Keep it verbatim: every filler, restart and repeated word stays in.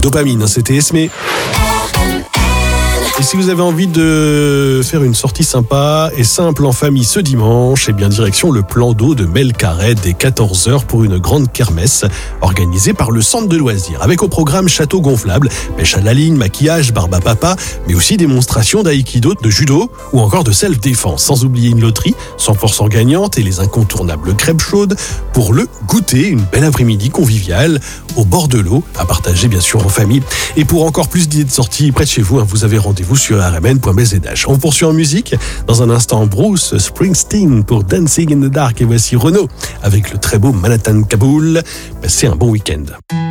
Dopamine, c'était Esmé. Et si vous avez envie de faire une sortie sympa et simple en famille ce dimanche, eh bien direction le plan d'eau de Melcaret dès quatorze heures pour une grande kermesse organisée par le centre de loisirs. Avec au programme château gonflable, pêche à la ligne, maquillage, barbe à papa, mais aussi démonstration d'aïkido, de judo ou encore de self-défense. Sans oublier une loterie cent pour cent gagnante et les incontournables crêpes chaudes pour le goûter. Une belle après-midi conviviale au bord de l'eau, à partager bien sûr en famille. Et pour encore plus d'idées de sortie près de chez vous, hein, vous avez rendez-vous sur r m n point b z h. On poursuit en musique. Dans un instant, Bruce Springsteen pour Dancing in the Dark. Et voici Renaud avec le très beau Manhattan Kaboul. Passez un bon week-end.